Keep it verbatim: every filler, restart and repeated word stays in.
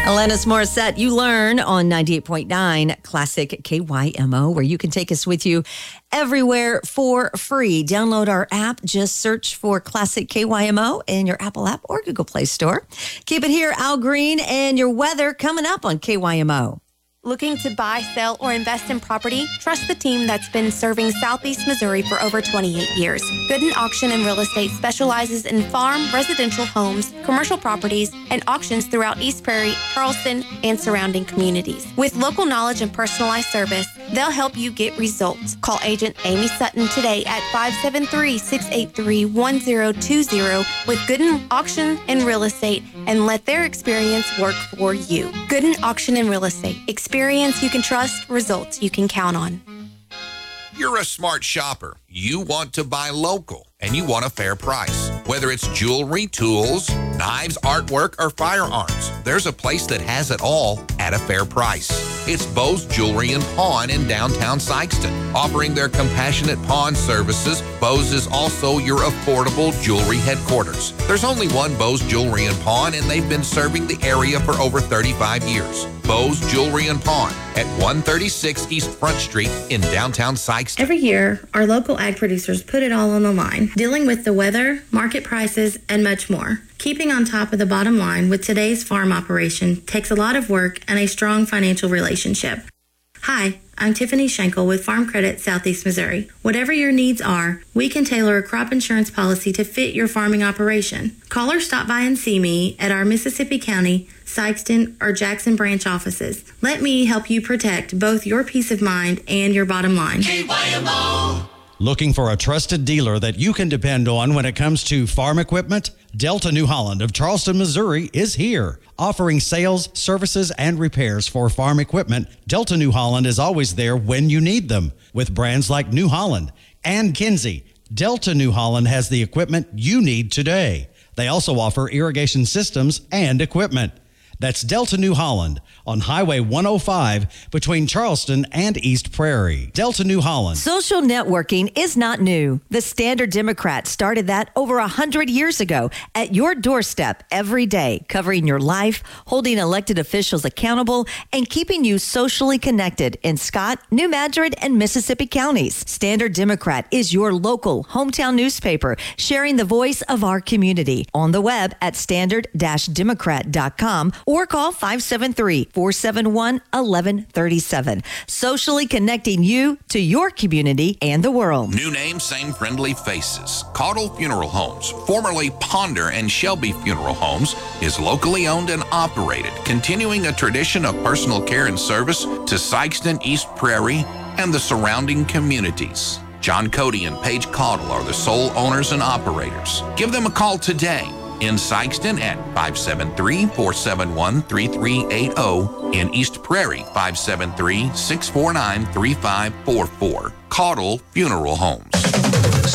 Alanis Morissette, You Learn on ninety-eight point nine Classic K Y M O, where you can take us with you everywhere for free. Download our app. Just search for Classic K Y M O in your Apple app or Google Play Store. Keep it here, Al Green, and your weather coming up on K Y M O. Looking to buy, sell, or invest in property? Trust the team that's been serving Southeast Missouri for over twenty-eight years. Gooden Auction and Real Estate specializes in farm, residential homes, commercial properties, and auctions throughout East Prairie, Charleston, and surrounding communities. With local knowledge and personalized service, they'll help you get results. Call agent Amy Sutton today at five seven three, six eight three, one zero two zero with Gooden Auction and Real Estate and let their experience work for you. Gooden Auction and Real Estate. Experience you can trust, results you can count on. You're a smart shopper. You want to buy local, and you want a fair price. Whether it's jewelry, tools, knives, artwork, or firearms, there's a place that has it all at a fair price. It's Bo's Jewelry and Pawn in downtown Sikeston. Offering their compassionate pawn services, Bo's is also your affordable jewelry headquarters. There's only one Bo's Jewelry and Pawn, and they've been serving the area for over thirty-five years. Bo's Jewelry and Pawn at one thirty-six East Front Street in downtown Sikeston. Every year, our local ag producers put it all on the line, dealing with the weather, market prices, and much more. Keeping on top of the bottom line with today's farm operation takes a lot of work and a strong financial relationship. Hi, I'm Tiffany Schenkel with Farm Credit Southeast Missouri. Whatever your needs are, we can tailor a crop insurance policy to fit your farming operation. Call or stop by and see me at our Mississippi County, Sikeston, or Jackson branch offices. Let me help you protect both your peace of mind and your bottom line. K Y M O. Looking for a trusted dealer that you can depend on when it comes to farm equipment? Delta New Holland of Charleston, Missouri is here. Offering sales, services, and repairs for farm equipment, Delta New Holland is always there when you need them. With brands like New Holland and Kinsey, Delta New Holland has the equipment you need today. They also offer irrigation systems and equipment. That's Delta New Holland on Highway one oh five between Charleston and East Prairie. Delta New Holland. Social networking is not new. The Standard Democrat started that over one hundred years ago at your doorstep every day, covering your life, holding elected officials accountable, and keeping you socially connected in Scott, New Madrid, and Mississippi counties. Standard Democrat is your local hometown newspaper, sharing the voice of our community on the web at standard dash democrat dot com. Or call five seven three, four seven one, one one three seven. Socially connecting you to your community and the world. New name, same friendly faces. Caudle Funeral Homes, formerly Ponder and Shelby Funeral Homes, is locally owned and operated, continuing a tradition of personal care and service to Sikeston, East Prairie, and the surrounding communities. John Cody and Paige Caudle are the sole owners and operators. Give them a call today. In Sikeston at five seven three, four seven one, three three eight zero. In East Prairie, five seven three, six four nine, three five four four. Caudle Funeral Homes.